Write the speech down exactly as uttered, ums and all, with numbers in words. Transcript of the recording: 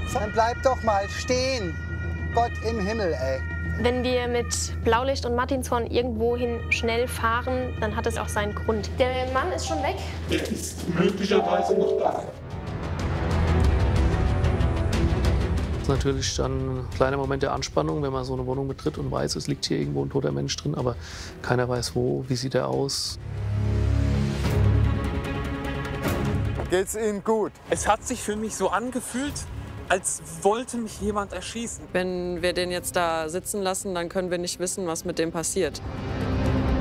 Dann bleib doch mal stehen. Gott im Himmel, ey. Wenn wir mit Blaulicht und Martinshorn irgendwohin schnell fahren, dann hat es auch seinen Grund. Der Mann ist schon weg. Er ist möglicherweise noch da. Das ist natürlich dann ein kleiner Moment der Anspannung, wenn man so eine Wohnung betritt und weiß, es liegt hier irgendwo ein toter Mensch drin, aber keiner weiß wo, wie sieht er aus. Geht's Ihnen gut? Es hat sich für mich so angefühlt, als wollte mich jemand erschießen. Wenn wir den jetzt da sitzen lassen, dann können wir nicht wissen, was mit dem passiert.